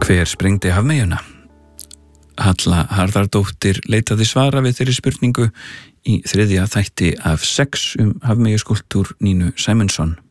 Hver sprengdi hafmeyjuna? Halla Harðardóttir leitaði svara við þeirri spurningu í þriðja þætti af 6 hafmeyjuskúlptúr Nínu Sæmundsson.